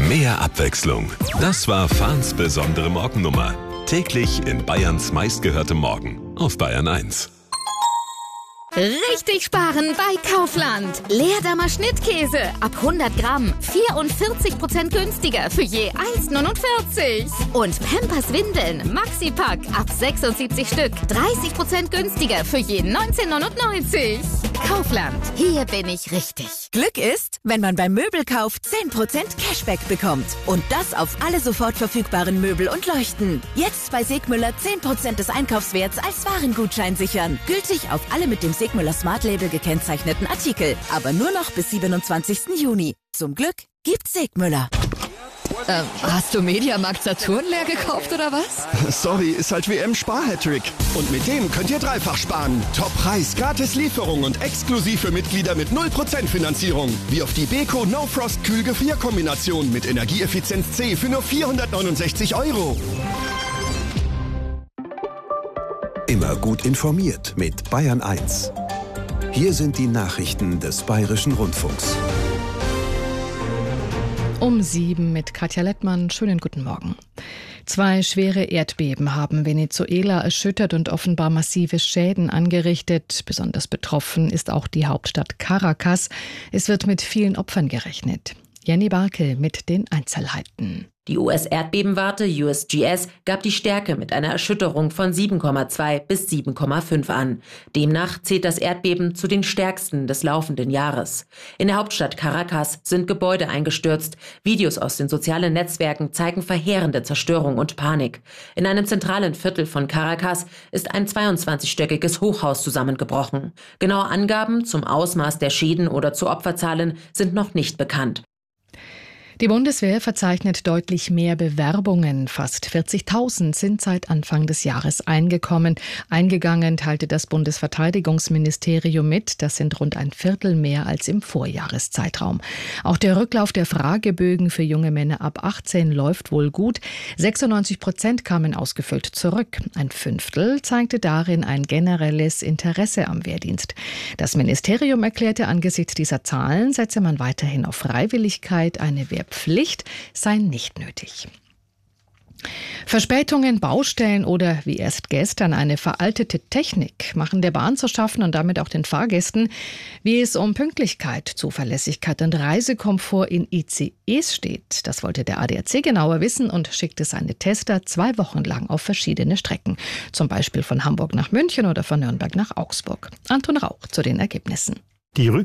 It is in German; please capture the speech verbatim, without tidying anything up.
Mehr Abwechslung. Das war Fahns besondere Morgennummer. Täglich in Bayerns meistgehörtem Morgen auf Bayern eins. Richtig sparen bei Kaufland. Leerdammer Schnittkäse ab hundert Gramm vierundvierzig Prozent günstiger für je eins Komma neunundvierzig. Und Pampers Windeln Maxi-Pack ab sechsundsiebzig Stück dreißig Prozent günstiger für je neunzehn Komma neunundneunzig. Kaufland, hier bin ich richtig. Glück ist, wenn man beim Möbelkauf zehn Prozent Cashback bekommt. Und das auf alle sofort verfügbaren Möbel und Leuchten. Jetzt bei Segmüller zehn Prozent des Einkaufswerts als Warengutschein sichern. Gültig auf alle mit dem Segmüller Smart Label gekennzeichneten Artikel. Aber nur noch bis siebenundzwanzigsten Juni. Zum Glück gibt's Segmüller. Ähm, hast du Mediamarkt Saturn leer gekauft oder was? Sorry, ist halt W M-Spar-Hattrick. Und mit dem könnt ihr dreifach sparen. Top-Preis, gratis Lieferung und exklusiv für Mitglieder mit null Prozent Finanzierung. Wie auf die Beko No Frost Kühlgefrierkombination mit Energieeffizienz C für nur vierhundertneunundsechzig Euro. Immer gut informiert mit Bayern eins. Hier sind die Nachrichten des Bayerischen Rundfunks. Um sieben mit Katja Lettmann. Schönen guten Morgen. Zwei schwere Erdbeben haben Venezuela erschüttert und offenbar massive Schäden angerichtet. Besonders betroffen ist auch die Hauptstadt Caracas. Es wird mit vielen Opfern gerechnet. Jenny Barkel mit den Einzelheiten. Die U S-Erdbebenwarte U S G S gab die Stärke mit einer Erschütterung von sieben Komma zwei bis sieben Komma fünf an. Demnach zählt das Erdbeben zu den stärksten des laufenden Jahres. In der Hauptstadt Caracas sind Gebäude eingestürzt. Videos aus den sozialen Netzwerken zeigen verheerende Zerstörung und Panik. In einem zentralen Viertel von Caracas ist ein zweiundzwanzigstöckiges Hochhaus zusammengebrochen. Genaue Angaben zum Ausmaß der Schäden oder zu Opferzahlen sind noch nicht bekannt. Die Bundeswehr verzeichnet deutlich mehr Bewerbungen. Fast vierzigtausend sind seit Anfang des Jahres eingekommen. Eingegangen teilte das Bundesverteidigungsministerium mit. Das sind rund ein Viertel mehr als im Vorjahreszeitraum. Auch der Rücklauf der Fragebögen für junge Männer ab achtzehn läuft wohl gut. sechsundneunzig Prozent kamen ausgefüllt zurück. Ein Fünftel zeigte darin ein generelles Interesse am Wehrdienst. Das Ministerium erklärte, angesichts dieser Zahlen setze man weiterhin auf Freiwilligkeit. Eine Wehrpflicht Pflicht sei nicht nötig. Verspätungen, Baustellen oder wie erst gestern eine veraltete Technik machen der Bahn zu schaffen und damit auch den Fahrgästen. Wie es um Pünktlichkeit, Zuverlässigkeit und Reisekomfort in I C Es steht, das wollte der A D A C genauer wissen und schickte seine Tester zwei Wochen lang auf verschiedene Strecken. Zum Beispiel von Hamburg nach München oder von Nürnberg nach Augsburg. Anton Rauch zu den Ergebnissen. Die